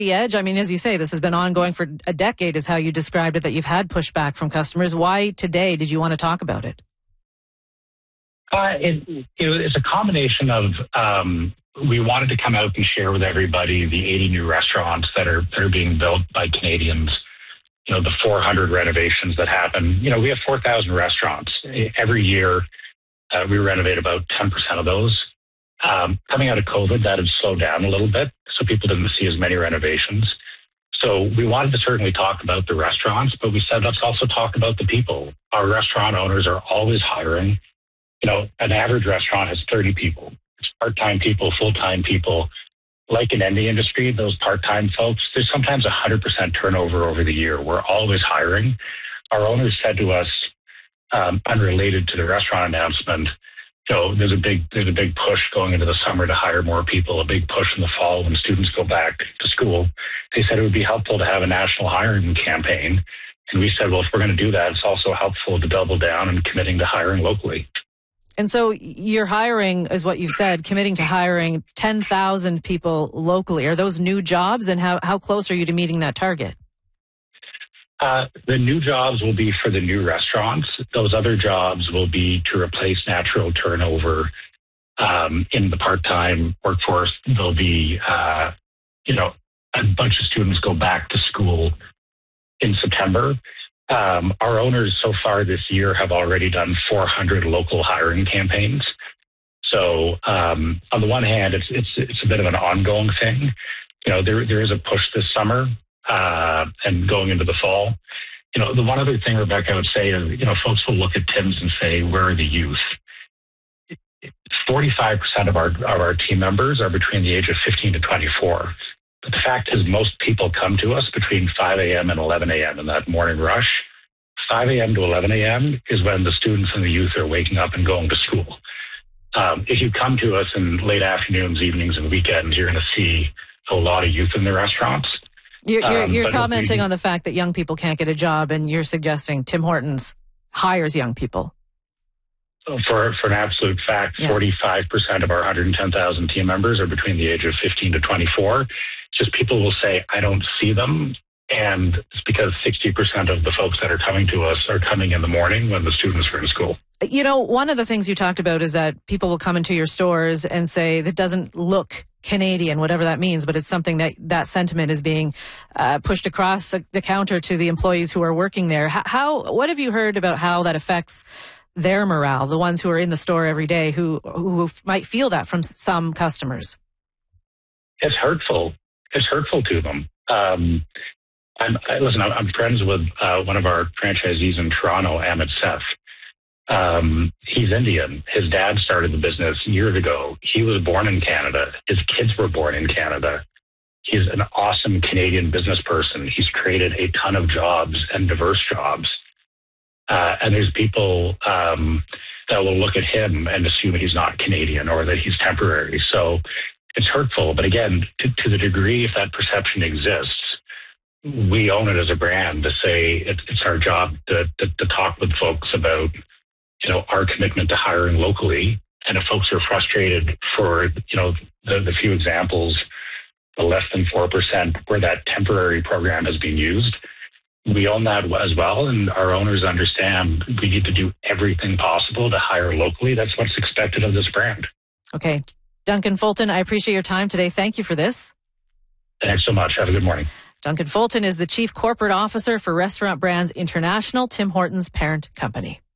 the edge? I mean, as you say, this has been ongoing for a decade is how you described it, that you've had pushback from customers. Why today did you want to talk about it? It's a combination of we wanted to come out and share with everybody the 80 new restaurants that are being built by Canadians, the 400 renovations that happen. We have 4,000 restaurants. Every year, we renovate about 10% of those. Coming out of COVID, that had slowed down a little bit, so people didn't see as many renovations. So we wanted to certainly talk about the restaurants, but we said, let's also talk about the people. Our restaurant owners are always hiring. An average restaurant has 30 people. It's part-time people, full-time people. Like in any industry, those part-time folks, there's sometimes 100% turnover over the year. We're always hiring. Our owners said to us, unrelated to the restaurant announcement, there's a big push going into the summer to hire more people, a big push in the fall when students go back to school. They said it would be helpful to have a national hiring campaign. And we said, well, if we're going to do that, it's also helpful to double down and committing to hiring locally. And so you're hiring, is what you said, committing to hiring 10,000 people locally. Are those new jobs, and how close are you to meeting that target? The new jobs will be for the new restaurants. Those other jobs will be to replace natural turnover in the part-time workforce. There'll be, a bunch of students go back to school in September. Our owners so far this year have already done 400 local hiring campaigns. So on the one hand, it's a bit of an ongoing thing. There is a push this summer and going into the fall. The one other thing, Rebecca, I would say is, folks will look at Tim's and say, where are the youth? 45% of our team members are between the age of 15 to 24. But the fact is, most people come to us between 5 a.m. and 11 a.m. in that morning rush. 5 a.m. to 11 a.m. is when the students and the youth are waking up and going to school. If you come to us in late afternoons, evenings, and weekends, you're going to see a lot of youth in the restaurants. You're commenting on the fact that young people can't get a job, and you're suggesting Tim Hortons hires young people. For an absolute fact, 45% of our 110,000 team members are between the age of 15 to 24. Just people will say, I don't see them. And it's because 60% of the folks that are coming to us are coming in the morning when the students are in school. One of the things you talked about is that people will come into your stores and say that doesn't look Canadian, whatever that means, but it's something that sentiment is being pushed across the counter to the employees who are working there. What have you heard about how that affects their morale, the ones who are in the store every day who might feel that from some customers? It's hurtful. It's hurtful to them. I'm friends with one of our franchisees in Toronto, Amit Seth. He's Indian. His dad started the business years ago. He was born in Canada. His kids were born in Canada. He's an awesome Canadian business person. He's created a ton of jobs and diverse jobs. And there's people that will look at him and assume he's not Canadian or that he's temporary. So it's hurtful. But again, to the degree if that perception exists, we own it as a brand to say it's our job to talk with folks about, our commitment to hiring locally. And if folks are frustrated for, the few examples, the less than 4% where that temporary program has been used, we own that as well. And our owners understand we need to do everything possible to hire locally. That's what's expected of this brand. Okay. Duncan Fulton, I appreciate your time today. Thank you for this. Thanks so much. Have a good morning. Duncan Fulton is the Chief Corporate Officer for Restaurant Brands International, Tim Hortons' parent company.